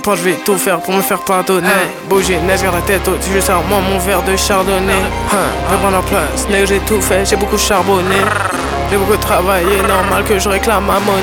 Je vais tout faire pour me faire pardonner. Bouger, neige, garde la tête au-dessus, je sors moi mon verre de chardonnay. Je vais prendre la place, nègre, j'ai tout fait, j'ai beaucoup charbonné. J'ai beaucoup travaillé, normal que je réclame ma monnaie.